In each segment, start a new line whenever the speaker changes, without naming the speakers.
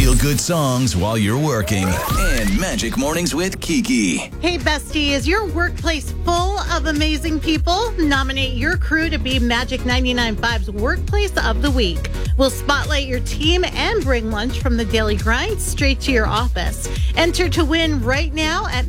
Feel-good songs while you're working. And Magic Mornings with Kiki.
Hey, bestie, is your workplace full of amazing people? Nominate your crew to be Magic 99.5's Workplace of the Week. We'll spotlight your team and bring lunch from the Daily Grind straight to your office. Enter to win right now at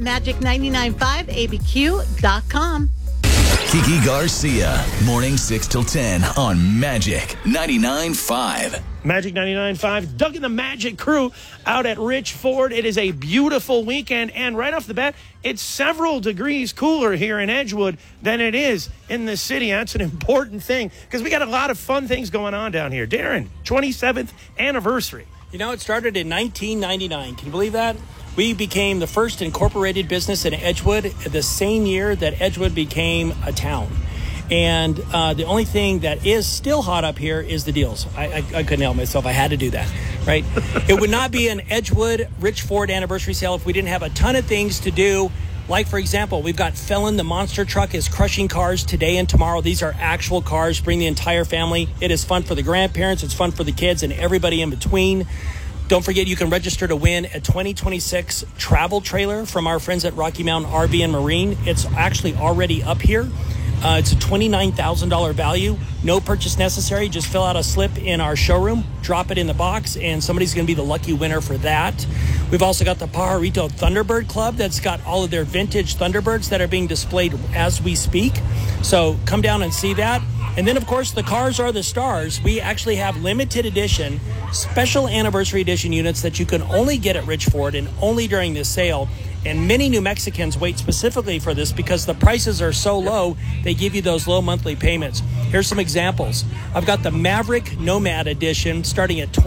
magic995abq.com.
Kiki Garcia, morning 6 till 10 on Magic 99.5.
Magic 99.5, Doug and the Magic crew out at Rich Ford. It is a beautiful weekend, and right off the bat, it's several degrees cooler here in Edgewood than it is in the city. That's an important thing because we got a lot of fun things going on down here. Darren, 27th anniversary.
You know, it started in 1999. Can you believe that? We became the first incorporated business in Edgewood the same year that Edgewood became a town. And the only thing that is still hot up here is the deals. I couldn't help myself. I had to do that, right? It would not be an Edgewood Rich Ford anniversary sale if we didn't have a ton of things to do. Like, for example, we've got Felon, the monster truck, is crushing cars today and tomorrow. These are actual cars. Bring the entire family. It is fun for the grandparents. It's fun for the kids and everybody in between. Don't forget, you can register to win a 2026 travel trailer from our friends at Rocky Mountain RV and Marine. It's actually already up here. It's a $29,000 value. No purchase necessary. Just fill out a slip in our showroom, drop it in the box, and somebody's going to be the lucky winner for that. We've also got the Pajarito Thunderbird Club that's got all of their vintage Thunderbirds that are being displayed as we speak. So come down and see that. And then, of course, the cars are the stars. We actually have limited edition, special anniversary edition units that you can only get at Rich Ford and only during this sale. And many New Mexicans wait specifically for this because the prices are so low, they give you those low monthly payments. Here's some examples. I've got the Maverick Nomad edition starting at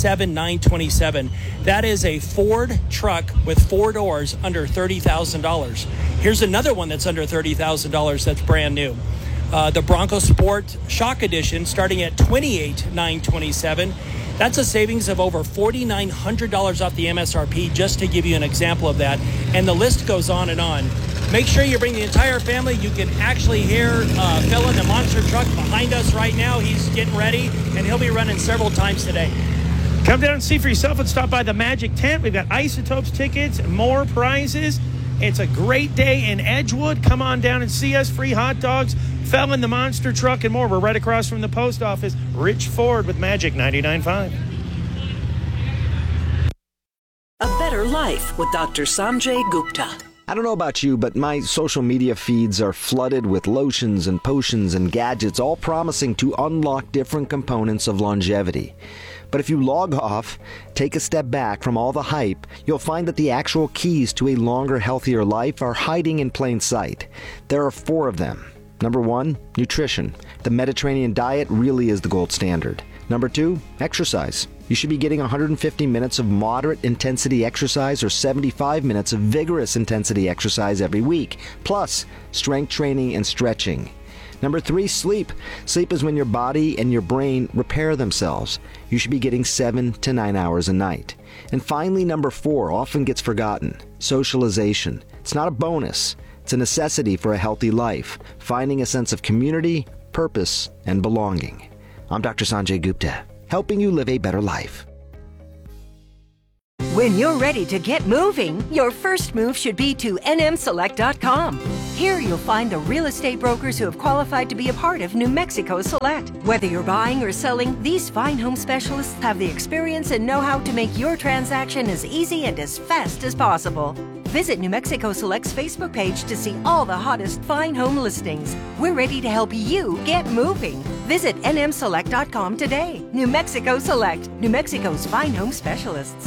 $27,927. That is a Ford truck with 4 doors under $30,000. Here's another one that's under $30,000 that's brand new. The Bronco Sport Shock Edition starting at $28,927. That's a savings of over $4,900 off the MSRP, just to give you an example of that. And the list goes on and on. Make sure you bring the entire family. You can actually hear Phil in the monster truck behind us right now. He's getting ready, and he'll be running several times today.
Come down and see for yourself and stop by the Magic Tent. We've got Isotopes tickets, more prizes. It's a great day in Edgewood. Come on down and see us. Free hot dogs, Felon, the monster truck, and more. We're right across from the post office. Rich Ford with Magic 99.5.
A Better Life with Dr. Sanjay Gupta.
I don't know about you, but my social media feeds are flooded with lotions and potions and gadgets, all promising to unlock different components of longevity. But if you log off, take a step back from all the hype, you'll find that the actual keys to a longer, healthier life are hiding in plain sight. There are 4 of them. Number 1, nutrition. The Mediterranean diet really is the gold standard. Number 2, exercise. You should be getting 150 minutes of moderate intensity exercise or 75 minutes of vigorous intensity exercise every week, plus strength training and stretching. Number 3, sleep. Sleep is when your body and your brain repair themselves. You should be getting 7 to 9 hours a night. And finally, number 4 often gets forgotten. Socialization. It's not a bonus. It's a necessity for a healthy life, finding a sense of community, purpose, and belonging. I'm Dr. Sanjay Gupta, helping you live a better life.
When you're ready to get moving, your first move should be to nmselect.com. Here you'll find the real estate brokers who have qualified to be a part of New Mexico Select. Whether you're buying or selling, these fine home specialists have the experience and know-how to make your transaction as easy and as fast as possible. Visit New Mexico Select's Facebook page to see all the hottest fine home listings. We're ready to help you get moving. Visit nmselect.com today. New Mexico Select, New Mexico's fine home specialists.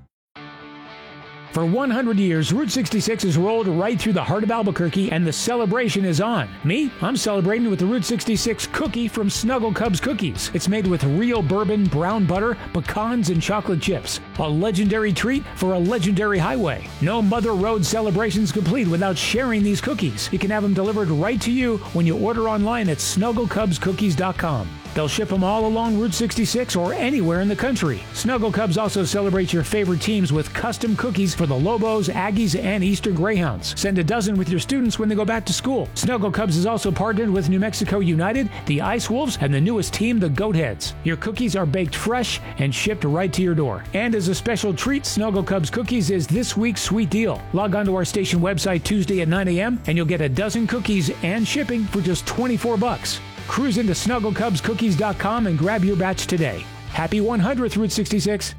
For 100 years, Route 66 has rolled right through the heart of Albuquerque, and the celebration is on. Me? I'm celebrating with the Route 66 cookie from Snuggle Cubs Cookies. It's made with real bourbon, brown butter, pecans, and chocolate chips. A legendary treat for a legendary highway. No Mother Road celebration's complete without sharing these cookies. You can have them delivered right to you when you order online at snugglecubscookies.com. They'll ship them all along Route 66 or anywhere in the country. Snuggle Cubs also celebrate your favorite teams with custom cookies for the Lobos, Aggies, and Eastern Greyhounds. Send a dozen with your students when they go back to school. Snuggle Cubs is also partnered with New Mexico United, the Ice Wolves, and the newest team, the Goatheads. Your cookies are baked fresh and shipped right to your door. And as a special treat, Snuggle Cubs Cookies is this week's sweet deal. Log on to our station website Tuesday at 9 a.m. and you'll get a dozen cookies and shipping for just $24. Cruise into SnuggleCubsCookies.com and grab your batch today. Happy 100th Route 66.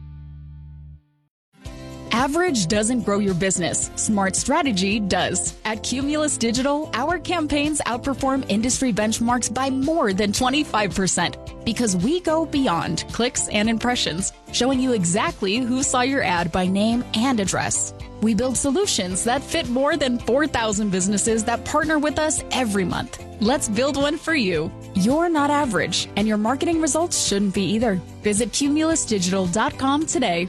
Average doesn't grow your business. Smart strategy does. At Cumulus Digital, our campaigns outperform industry benchmarks by more than 25% because we go beyond clicks and impressions, showing you exactly who saw your ad by name and address. We build solutions that fit more than 4,000 businesses that partner with us every month. Let's build one for you. You're not average, and your marketing results shouldn't be either. Visit cumulusdigital.com today.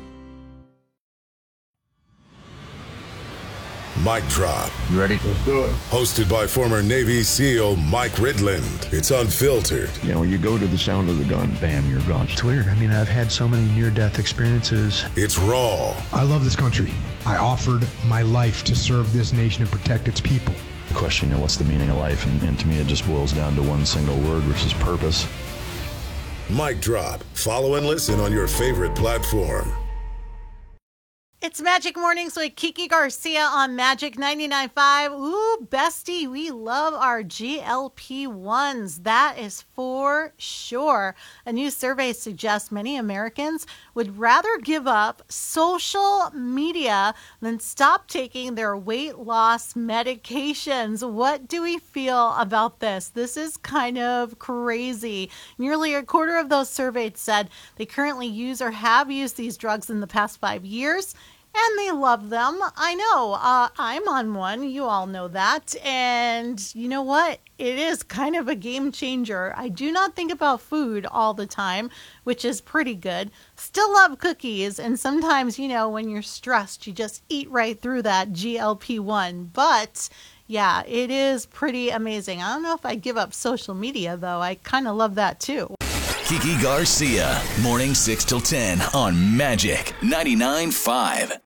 Mic Drop.
You ready? Let's do it.
Hosted by former Navy SEAL Mike Ridland. It's unfiltered.
You know, when you go to the sound of the gun, bam, you're gone. It's weird. I mean, I've had so many near-death experiences.
It's raw.
I love this country. I offered my life to serve this nation and protect its people.
The question, you know, what's the meaning of life? And to me, it just boils down to one single word, which is purpose.
Mic Drop. Follow and listen on your favorite platform.
It's Magic Mornings with Kiki Garcia on Magic 99.5. Ooh, bestie, we love our GLP-1s. That is for sure. A new survey suggests many Americans would rather give up social media than stop taking their weight loss medications. What do we feel about this? This is kind of crazy. Nearly a quarter of those surveyed said they currently use or have used these drugs in the past 5 years. And they love them. I know. I'm on one. You all know that. And you know what? It is kind of a game changer. I do not think about food all the time, which is pretty good. Still love cookies. And sometimes, you know, when you're stressed, you just eat right through that GLP-1. But yeah, it is pretty amazing. I don't know if I'd give up social media, though. I kind of love that, too.
Kiki Garcia, morning 6 till 10 on Magic 99.5.